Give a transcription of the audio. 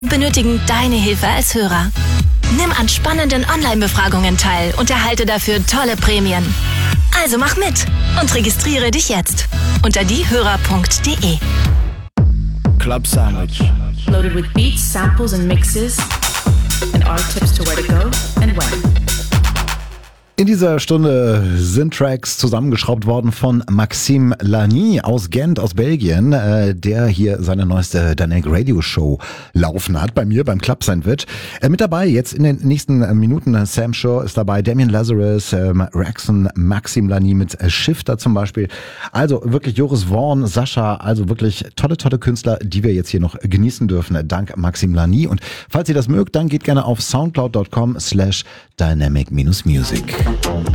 benötigen deine Hilfe als Hörer. Nimm an spannenden Online-Befragungen teil und erhalte dafür tolle Prämien. Also mach mit und registriere dich jetzt unter diehörer.de. Club Sandwich. Loaded with beats, samples and mixes and our tips to where to go and when. In dieser Stunde sind Tracks zusammengeschraubt worden von Maxime Lany aus Gent, aus Belgien, der hier seine neueste Dynamic Radio Show laufen hat, bei mir beim Club Sandwich. Mit dabei jetzt in den nächsten Minuten Sam Shaw ist dabei, Damien Lazarus, Raxon, Maxime Lany mit Shifter zum Beispiel. Also wirklich Joris Vorn, Sascha, also wirklich tolle Künstler, die wir jetzt hier noch genießen dürfen, dank Maxime Lany. Und falls ihr das mögt, dann geht gerne auf soundcloud.com/dynamic-music.